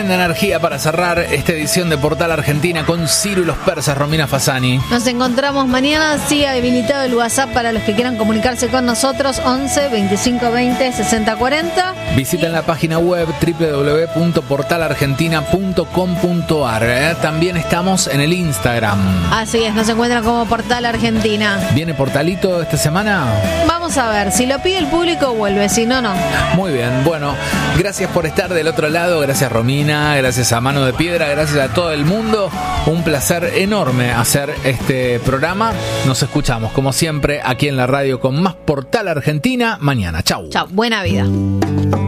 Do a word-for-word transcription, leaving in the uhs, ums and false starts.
tremenda energía para cerrar esta edición de Portal Argentina con Ciro y los persas, Romina Fasani. Nos encontramos mañana. Sigue habilitado el WhatsApp para los que quieran comunicarse con nosotros. once veinticinco veinte sesenta cuarenta. Visiten y... la página web doble u doble u doble u punto portal argentina punto com punto a r. También estamos en el Instagram. Así es, nos encuentran como Portal Argentina. ¿Viene Portalito esta semana? Vamos a ver, si lo pide el público vuelve, si no, no. Muy bien, bueno, gracias por estar del otro lado, gracias Romina, gracias a Mano de Piedra, gracias a todo el mundo. Un placer enorme hacer este programa. Nos escuchamos como siempre aquí en la radio con más Portal Argentina mañana. Chau. Chau, buena vida.